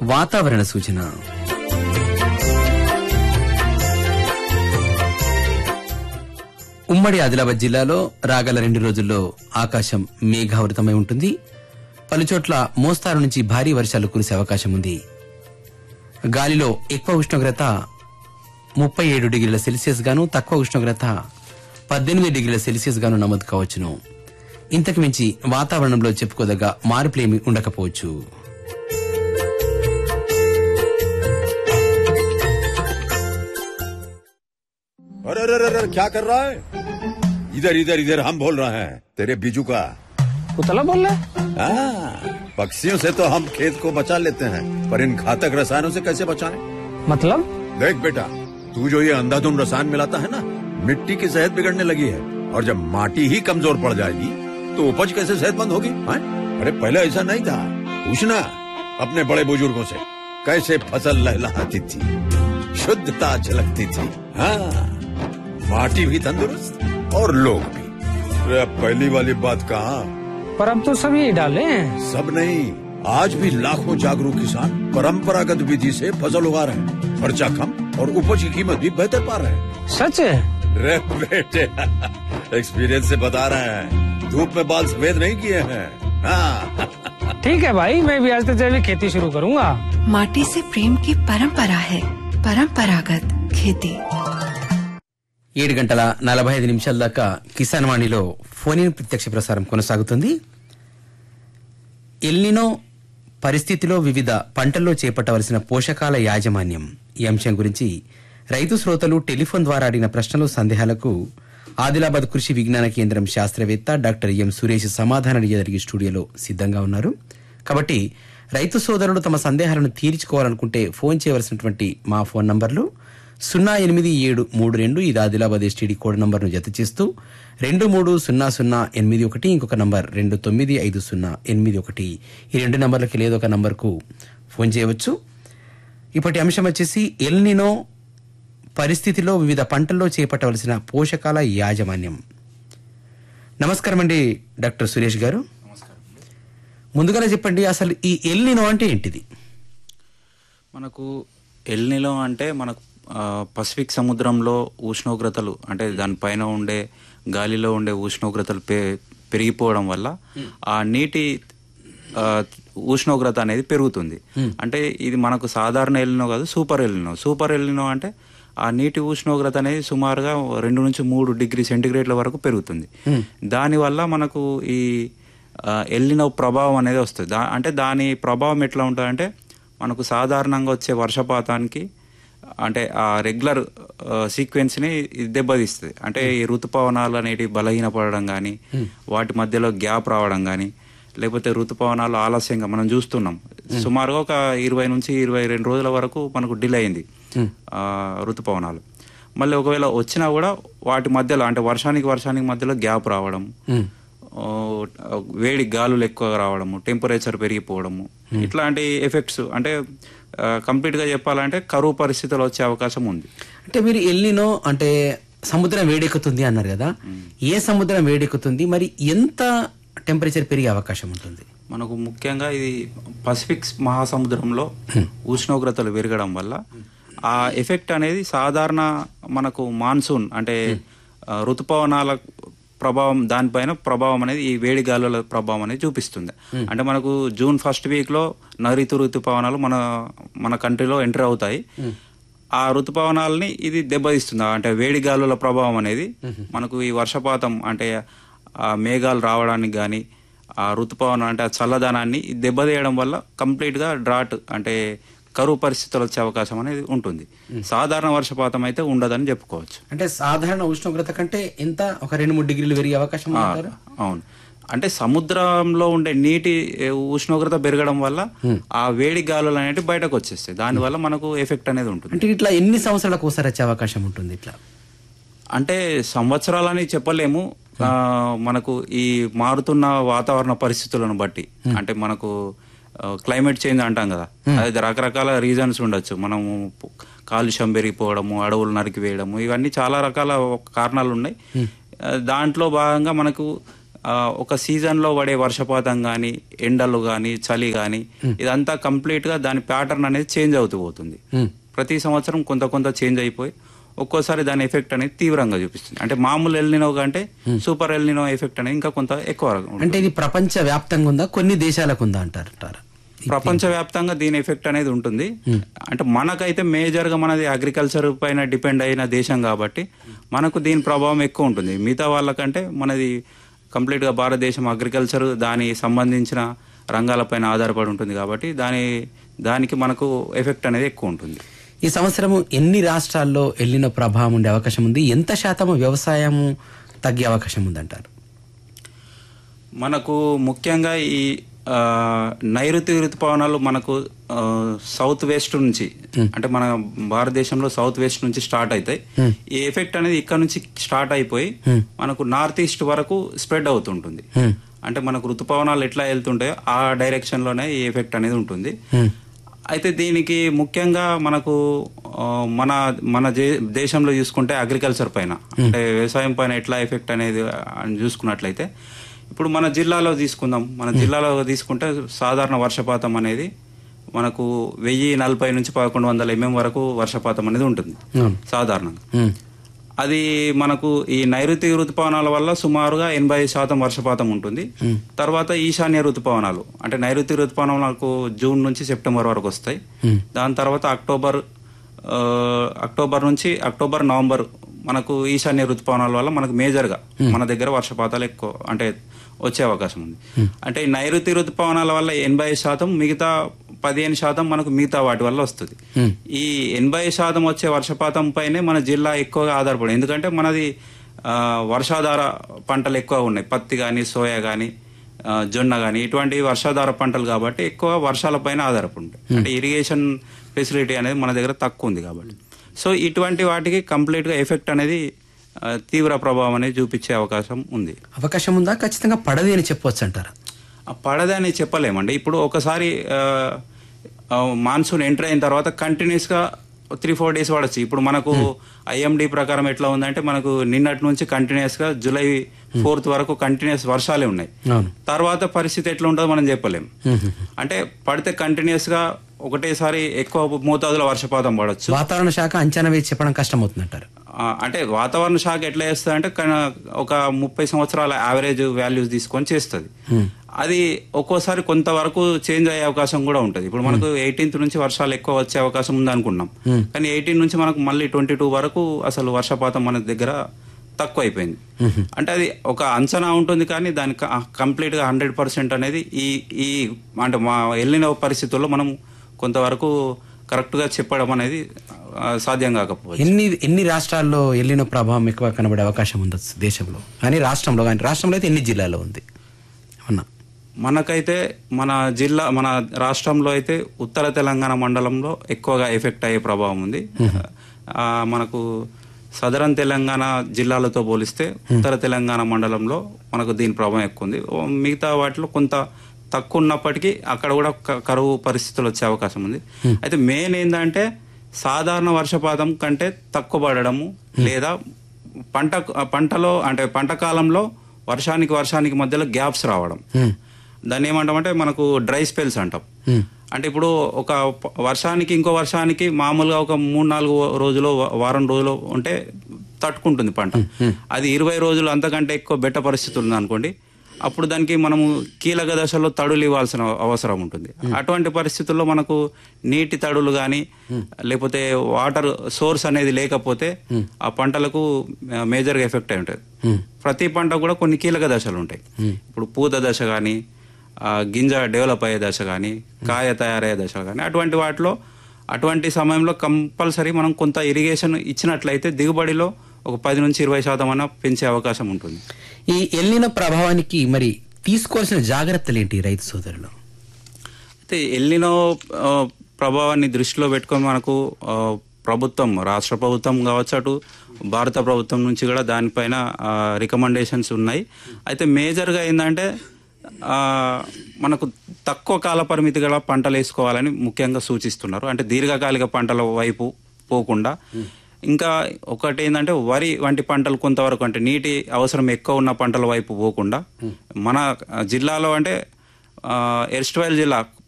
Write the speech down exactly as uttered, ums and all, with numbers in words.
వాతావరణ సూచన. ఉమ్మడి ఆదిలాబాద్ జిల్లాలో రాగల రెండు రోజుల్లో ఆకాశం మేఘావృతమై ఉంటుంది. పలుచోట్ల మోస్తారు నుంచి భారీ వర్షాలు కురిసే అవకాశం ఉంది. గాలిలో ఎక్కువ ఉష్ణోగ్రత ముప్పై ఏడు డిగ్రీల సెల్సియస్ గాను, తక్కువ ఉష్ణోగ్రత పద్దెనిమిది డిగ్రీల సెల్సియస్ గాను నమోదు కావచ్చును. ఇంతకు మించి వాతావరణంలో చెప్పుకోదగ్గ మార్పులేమీ ఉండకపోవచ్చు. अरे अरे अरे क्या कर रहा है? इधर इधर इधर हम बोल रहे हैं तेरे बीजू का. उतला बोल रहा है? पक्षियों से तो हम खेत को बचा लेते हैं, पर इन घातक रसायनों से कैसे बचाएं? मतलब? देख बेटा, तू जो ये अंधाधुंध रसायन मिलाता है ना, मिट्टी की सेहत बिगड़ने लगी है. और जब माटी ही कमजोर पड़ जाएगी तो उपज कैसे सेहतमंद होगी? है? अरे पहले ऐसा नहीं था. पूछना अपने बड़े बुजुर्गों से, कैसे फसल लहलहाती थी, शुद्धता झलकती थी. हाँ, माटी भी तंदुरुस्त और लोग भी. अरे पहली वाली बात कहाँ? पर अब तो सभी डाले हैं. सब नहीं, आज भी लाखों जागरूक किसान परंपरागत विधि से फसल उगा रहे हैं. खर्चा कम और उपज की कीमत भी बेहतर पा रहे हैं. सच है? रे बेटे, एक्सपीरियंस से बता रहे हैं. धूप में बाल सफेद नहीं किए हैं. हाँ. ठीक है भाई, मैं भी आज से जैविक खेती शुरू करूंगा. माटी से प्रेम की परंपरा है. परंपरागत खेती. ఏడు గంటల నలభై ఐదు నిమిషాల దాకా కిసాన్ వాణిలో ఫోన్ ఇన్ ప్రత్యక్ష ప్రసారం కొనసాగుతుంది. ఎల్నినో పరిస్థితిలో వివిధ పంటల్లో చేపట్టవలసిన పోషకాల యాజమాన్యం ఈ అంశం గురించి రైతు శ్రోతలు టెలిఫోన్ ద్వారా అడిగిన ప్రశ్నలు, సందేహాలకు ఆదిలాబాద్ కృషి విజ్ఞాన కేంద్రం శాస్త్రవేత్త డాక్టర్ ఎం సురేష్ సమాధానం ఇయ్యడానికి స్టూడియోలో సిద్దంగా ఉన్నారు. కాబట్టి రైతు సోదరులు తమ సందేహాలను తీర్చుకోవాలనుకుంటే ఫోన్ చేయవలసినటువంటి మా ఫోన్ నంబర్లు సున్నా ఎనిమిది ఏడు మూడు రెండు ఇది ఆదిలాబాద్ ఎస్టీడీ కోడ్ నంబర్ను జత చేస్తూ రెండు మూడు సున్నా సున్నా ఎనిమిది ఒకటి ఇంకొక నంబర్ రెండు తొమ్మిది ఐదు సున్నా ఎనిమిది ఒకటి ఈ రెండు నంబర్లకి లేదొక నంబర్కు ఫోన్ చేయవచ్చు. ఇప్పటి అంశం వచ్చేసి ఎల్నినో పరిస్థితిలో వివిధ పంటల్లో చేపట్టవలసిన పోషకాల యాజమాన్యం. నమస్కారం అండి డాక్టర్ సురేష్ గారు. ముందుగానే చెప్పండి, అసలు ఈ ఎల్నినో అంటే ఏంటిది? మనకు ఎల్నినో అంటే మనకు పసిఫిక్ సముద్రంలో ఉష్ణోగ్రతలు అంటే దానిపైన ఉండే గాలిలో ఉండే ఉష్ణోగ్రతలు పెరిగిపోవడం వల్ల ఆ నీటి ఉష్ణోగ్రత అనేది పెరుగుతుంది. అంటే ఇది మనకు సాధారణ ఎల్నినో కాదు, సూపర్ ఎల్నినో. సూపర్ ఎల్నినో అంటే ఆ నీటి ఉష్ణోగ్రత అనేది సుమారుగా రెండు నుంచి మూడు డిగ్రీ సెంటిగ్రేడ్ల వరకు పెరుగుతుంది. దానివల్ల మనకు ఈ ఎల్నినో ప్రభావం అనేది వస్తుంది. దా అంటే దాని ప్రభావం ఎట్లా ఉంటుందంటే మనకు సాధారణంగా వచ్చే వర్షపాతానికి అంటే ఆ రెగ్యులర్ సీక్వెన్స్ని దెబ్బతీస్తుంది. అంటే ఈ ఋతుపవనాలు అనేటివి బలహీనపడడం కానీ, వాటి మధ్యలో గ్యాప్ రావడం కానీ, లేకపోతే ఋతుపవనాలు ఆలస్యంగా మనం చూస్తున్నాం. సుమారుగా ఒక ఇరవై నుంచి ఇరవై రెండు రోజుల వరకు మనకు డిలే అయింది ఋతుపవనాలు. మళ్ళీ ఒకవేళ వచ్చినా కూడా వాటి మధ్యలో అంటే వర్షానికి వర్షానికి మధ్యలో గ్యాప్ రావడం, వేడి గాలులు ఎక్కువగా రావడము, టెంపరేచర్ పెరిగిపోవడము, ఇట్లాంటి ఎఫెక్ట్స్ అంటే కంప్లీట్ గా చెప్పాలంటే కరువు పరిస్థితులు వచ్చే అవకాశం ఉంది. అంటే మీరు ఎల్నినో అంటే సముద్రం వేడెక్కుతుంది అన్నారు కదా, ఏ సముద్రం వేడెక్కుతుంది, మరి ఎంత టెంపరేచర్ పెరిగే అవకాశం ఉంటుంది? మనకు ముఖ్యంగా ఇది పసిఫిక్ మహాసముద్రంలో ఉష్ణోగ్రతలు పెరగడం వల్ల ఆ ఎఫెక్ట్ అనేది సాధారణ మనకు మాన్సూన్ అంటే ఋతుపవనాల ప్రభావం దానిపైన ప్రభావం అనేది ఈ వేడి గాలుల ప్రభావం అనేది చూపిస్తుంది. అంటే మనకు జూన్ ఫస్ట్ వీక్ లో నైరుతి ఋతుపవనాలు మన మన కంట్రీలో ఎంటర్ అవుతాయి. ఆ ఋతుపవనాలని ఇది దెబ్బతీస్తుంది. అంటే వేడి గాలుల ప్రభావం అనేది మనకు ఈ వర్షపాతం అంటే ఆ మేఘాలు రావడానికి కానీ ఆ ఋతుపవనం అంటే ఆ చల్లదనాన్ని దెబ్బతీయడం వల్ల కంప్లీట్ గా డ్రాట్ అంటే కరువు పరిస్థితులు వచ్చే అవకాశం అనేది ఉంటుంది. సాధారణ వర్షపాతం అయితే ఉండదని చెప్పుకోవచ్చు. అంటే సాధారణ ఉష్ణోగ్రత కంటే ఎంత ఒక రెండు మూడు డిగ్రీలు పెరిగే అవకాశం? అవును. అంటే సముద్రంలో ఉండే నీటి ఉష్ణోగ్రత పెరగడం వల్ల ఆ వేడి గాలులు అనేవి బయటకు వచ్చేస్తాయి. దానివల్ల మనకు ఎఫెక్ట్ అనేది ఉంటుంది. అంటే ఇట్లా ఎన్ని సంవత్సరాలకు ఒకసారి వచ్చే అవకాశం ఉంటుంది? ఇట్లా అంటే సంవత్సరాలని చెప్పలేము. మనకు ఈ మారుతున్న వాతావరణ పరిస్థితులను బట్టి అంటే మనకు క్లైమేట్ చేంజ్ అంటాం కదా, అది రకరకాల రీజన్స్ ఉండొచ్చు. మనము కాలుష్యం పెరిగిపోవడము, అడవులు నరికివేయడము, ఇవన్నీ చాలా రకాల కారణాలు ఉన్నాయి. దాంట్లో భాగంగా మనకు ఆ, ఒక సీజన్ లో పడే వర్షపాతం గాని, ఎండలు గాని, చలి గాని, ఇదంతా కంప్లీట్ గా దాని ప్యాటర్న్ అనేది చేంజ్ అవుతూ పోతుంది. ప్రతి సంవత్సరం కొంత కొంత చేంజ్ అయిపోయి ఒక్కోసారి దాని ఎఫెక్ట్ అనేది తీవ్రంగా చూపిస్తుంది. అంటే మామూలు ఎల్నినో కంటే సూపర్ ఎల్నినో ఎఫెక్ట్ అనేది ఇంకా కొంత ఎక్కువ ఉంటుంది. అంటే ఇది ప్రపంచ వ్యాప్తంగా ఉందా, కొన్ని దేశాలకు ఉందా అంటారు? ప్రపంచ వ్యాప్తంగా దీని ఎఫెక్ట్ అనేది ఉంటుంది. అంటే మనకైతే మేజర్ గా మనది అగ్రికల్చర్ పైన డిపెండ్ అయిన దేశం కాబట్టి మనకు దీని ప్రభావం ఎక్కువ ఉంటుంది. మిగతా వాళ్ళకంటే మనది కంప్లీట్ గా భారతదేశం అగ్రికల్చర్ దాని సంబంధించిన రంగాలపైన ఆధారపడి ఉంటుంది కాబట్టి దాని దానికి మనకు ఎఫెక్ట్ అనేది ఎక్కువ ఉంటుంది. ఈ సంవత్సరం ఎన్ని రాష్ట్రాల్లో ఎల్లినో ప్రభావం ఉండే అవకాశం ఉంది? ఎంత శాతం వ్యవసాయం తగ్గే అవకాశం ఉందంటారు? మనకు ముఖ్యంగా ఈ నైరుతి ఋతుపవనాలు మనకు సౌత్ వెస్ట్ నుంచి, అంటే మన భారతదేశంలో సౌత్ వెస్ట్ నుంచి స్టార్ట్ అవుతాయి. ఈ ఎఫెక్ట్ అనేది ఇక్కడ నుంచి స్టార్ట్ అయిపోయి మనకు నార్త్ ఈస్ట్ వరకు స్ప్రెడ్ అవుతుంటుంది. అంటే మనకు ఋతుపవనాలు ఎట్లా వెళ్తుంటాయో ఆ డైరెక్షన్ లోనే ఈ ఎఫెక్ట్ అనేది ఉంటుంది. అయితే దీనికి ముఖ్యంగా మనకు మన మన దేశంలో చూసుకుంటే అగ్రికల్చర్ పైన, అంటే వ్యవసాయం పైన ఎట్లా ఎఫెక్ట్ అనేది చూసుకున్నట్లయితే ఇప్పుడు మన జిల్లాలో తీసుకుందాం. మన జిల్లాలో తీసుకుంటే సాధారణ వర్షపాతం అనేది మనకు వెయ్యి నలభై నుంచి పదకొండు వందల ఎంఎం వరకు వర్షపాతం అనేది ఉంటుంది సాధారణంగా. అది మనకు ఈ నైరుతి ఋతుపవనాల వల్ల సుమారుగా ఎనభై శాతం వర్షపాతం ఉంటుంది. తర్వాత ఈశాన్య ఋతుపవనాలు, అంటే నైరుతి ఋతుపవనాలకు జూన్ నుంచి సెప్టెంబర్ వరకు వస్తాయి. దాని తర్వాత అక్టోబర్ అక్టోబర్ నుంచి అక్టోబర్ నవంబర్ మనకు ఈశాన్య ఋతుపవనాల వల్ల మనకు మేజర్ గా మన దగ్గర వర్షపాతాలు ఎక్కువ అంటే వచ్చే అవకాశం ఉంది. అంటే నైరుతి ఋతుపవనాల వల్ల ఎనభై శాతం, మిగతా పదిహేను శాతం మనకు మిగతా వాటి వల్ల వస్తుంది. ఈ ఎనభై శాతం వచ్చే వర్షపాతం పైనే మన జిల్లా ఎక్కువగా ఆధారపడి, ఎందుకంటే మనది వర్షాధార పంటలు ఎక్కువ ఉన్నాయి. పత్తి గాని, సోయా గాని, జొన్న గాని ఇటువంటి వర్షాధార పంటలు కాబట్టి ఎక్కువ వర్షాల పైన ఆధారపడి ఉంటాయి. అంటే ఇరిగేషన్ ఫెసిలిటీ అనేది మన దగ్గర తక్కువ ఉంది కాబట్టి సో ఇటువంటి వాటికి కంప్లీట్ గా ఎఫెక్ట్ అనేది తీవ్ర ప్రభావం అనేది చూపించే అవకాశం ఉంది. అవకాశం ఉందా? ఖచ్చితంగా పడది అని చెప్పవచ్చు అంటారా? పడది అని చెప్పలేమండి. ఇప్పుడు ఒకసారి మాన్సూన్ ఎంటర్ అయిన తర్వాత కంటిన్యూస్ గా త్రీ ఫోర్ డేస్ పడచ్చు. ఇప్పుడు మనకు ఐఎండి ప్రకారం ఎట్లా ఉందంటే మనకు నిన్నటి నుంచి కంటిన్యూస్ గా జూలై ఫోర్త్ వరకు కంటిన్యూస్ వర్షాలే ఉన్నాయి. తర్వాత పరిస్థితి ఎట్లా ఉంటుందో మనం చెప్పలేం. అంటే పడితే కంటిన్యూస్ గా ఒకటేసారి ఎక్కువ మోతాదులో వర్షపాతం పడవచ్చు. వాతావరణ శాఖ అంచనా వేసి చెప్పడం కష్టం అవుతుందంటారు. అంటే వాతావరణ శాఖ ఎట్లా చేస్తుంది అంటే ఒక ముప్పై సంవత్సరాల యావరేజ్ వాల్యూస్ తీసుకొని చేస్తుంది. అది ఒక్కోసారి కొంతవరకు చేంజ్ అయ్యే అవకాశం కూడా ఉంటుంది. ఇప్పుడు మనకు ఎయిటీన్త్ నుంచి వర్షాలు ఎక్కువ వచ్చే అవకాశం ఉంది అనుకున్నాం, కానీ ఎయిటీన్ నుంచి మనకు మళ్ళీ ట్వంటీ టూ వరకు అసలు వర్షపాతం మన దగ్గర తక్కువ అయిపోయింది. అంటే అది ఒక అంచనా ఉంటుంది, కానీ దానికి కంప్లీట్ గా హండ్రెడ్ పర్సెంట్ అనేది ఈ ఈ అంటే మా వెళ్ళిన పరిస్థితుల్లో మనం కొంతవరకు కరెక్ట్ గా చెప్పడం అనేది సాధ్యం కాకపోవచ్చు. ఎన్ని ఎన్ని రాష్ట్రాల్లో ఎల్లినో ప్రభావం ఎక్కువ కనబడే అవకాశం ఉంది దేశంలో కానీ, రాష్ట్రంలో కానీ? రాష్ట్రంలో అయితే ఎన్ని జిల్లాలో ఉంది? మనకైతే మన జిల్లా మన రాష్ట్రంలో అయితే ఉత్తర తెలంగాణ మండలంలో ఎక్కువగా ఎఫెక్ట్ అయ్యే ప్రభావం ఉంది. మనకు సదరన్ తెలంగాణ జిల్లాలతో పోలిస్తే ఉత్తర తెలంగాణ మండలంలో మనకు దీని ప్రభావం ఎక్కువ ఉంది. మిగతా వాటిలో కొంత తక్కువ ఉన్నప్పటికీ అక్కడ కూడా కరువు పరిస్థితులు వచ్చే అవకాశం ఉంది. అయితే మెయిన్ ఏంటంటే సాధారణ వర్షపాతం కంటే తక్కువ పడడము, లేదా పంట పంటలో అంటే పంట కాలంలో వర్షానికి వర్షానికి మధ్యలో గ్యాప్స్ రావడం, దాన్ని ఏమంటామంటే మనకు డ్రై స్పెల్స్ అంటాం. అంటే ఇప్పుడు ఒక వర్షానికి ఇంకో వర్షానికి మామూలుగా ఒక మూడు నాలుగు రోజులు వారం రోజులు ఉంటే తట్టుకుంటుంది పంట. అది ఇరవై రోజులు అంతకంటే ఎక్కువ బెట్ట పరిస్థితులు ఉంది అనుకోండి, అప్పుడు దానికి మనము కీలక దశలో తడులు ఇవ్వాల్సిన అవసరం ఉంటుంది. అటువంటి పరిస్థితుల్లో మనకు నీటి తడులు కానీ లేకపోతే వాటర్ సోర్స్ అనేది లేకపోతే ఆ పంటలకు మేజర్గా ఎఫెక్ట్ అయి ఉంటుంది. ప్రతి పంట కూడా కొన్ని కీలక దశలు ఉంటాయి. ఇప్పుడు పూత దశ కానీ, గింజ డెవలప్ అయ్యే దశ కానీ, కాయ తయారయ్యే దశ కానీ, అటువంటి వాటిలో అటువంటి సమయంలో కంపల్సరీ మనం కొంత ఇరిగేషన్ ఇచ్చినట్లయితే దిగుబడిలో ఒక పది నుంచి ఇరవై శాతం అన్న పెంచే అవకాశం ఉంటుంది. ఈ ఎల్నినో ప్రభావానికి మరి తీసుకోవాల్సిన జాగ్రత్తలు ఏంటి రైతు సోదరులు? అయితే ఎల్నినో ప్రభావాన్ని దృష్టిలో పెట్టుకొని మనకు ప్రభుత్వం, రాష్ట్ర ప్రభుత్వం కావచ్చు, అటు భారత ప్రభుత్వం నుంచి కూడా దానిపైన రికమెండేషన్స్ ఉన్నాయి. అయితే మేజర్గా ఏంటంటే మనకు తక్కువ కాల పరిమితి గల పంటలు వేసుకోవాలని ముఖ్యంగా సూచిస్తున్నారు. అంటే దీర్ఘకాలిక పంటల వైపు పోకుండా ఇంకా ఒకటి ఏంటంటే వరి వంటి పంటలు కొంతవరకు అంటే నీటి అవసరం ఎక్కువ ఉన్న పంటల వైపు పోకుండా మన జిల్లాలో అంటే ఎర్స్ట్వైల్ జిల్లా